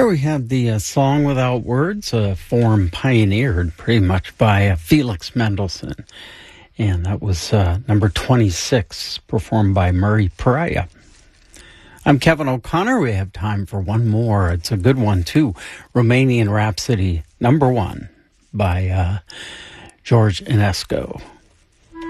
There we have the Song Without Words, a form pioneered pretty much by Felix Mendelssohn. And that was number 26, performed by Murray Pariah. I'm Kevin O'Connor. We have time for one more. It's a good one, too. Romanian Rhapsody, number 1, by George Enescu.